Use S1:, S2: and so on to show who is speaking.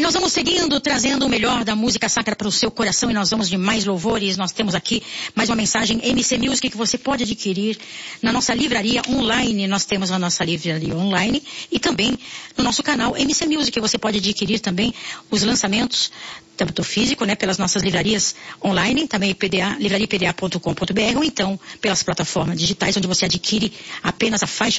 S1: nós vamos seguindo, trazendo o melhor da música sacra para o seu coração, e nós vamos de mais louvores. Nós temos aqui mais uma mensagem MC Music que você pode adquirir na nossa livraria online. Nós temos a nossa livraria online e também no nosso canal MC Music. Você pode adquirir também os lançamentos, tanto físico, né, pelas nossas livrarias online, também livrariapda.com.br, ou então pelas plataformas digitais, onde você adquire apenas a faixa